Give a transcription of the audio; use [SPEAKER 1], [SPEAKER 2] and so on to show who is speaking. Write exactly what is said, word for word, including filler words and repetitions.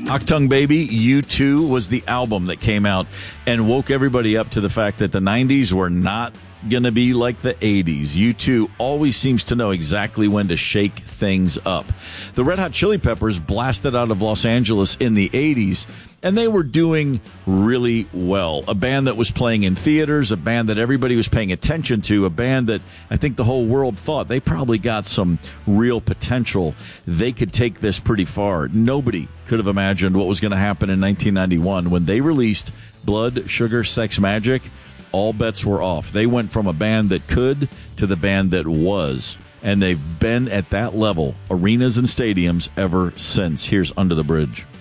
[SPEAKER 1] Achtung Baby, U two was the album that came out and woke everybody up to the fact that the nineties were not going to be like the eighties. U two always seems to know exactly when to shake things up. The Red Hot Chili Peppers blasted out of Los Angeles in the eighties, and they were doing really well. A band that was playing in theaters, a band that everybody was paying attention to, a band that I think the whole world thought they probably got some real potential. They could take this pretty far. Nobody could have imagined what was going to happen in nineteen ninety-one when they released Blood, Sugar, Sex, Magic. All bets were off. They went from a band that could to the band that was, and they've been at that level, arenas and stadiums, ever since. Here's Under the Bridge.